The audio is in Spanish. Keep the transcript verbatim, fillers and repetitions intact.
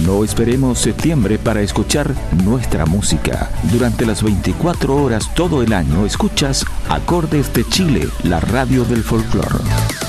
No esperemos septiembre para escuchar nuestra música. Durante las veinticuatro horas todo el año escuchas Acordes de Chile, la radio del folclore.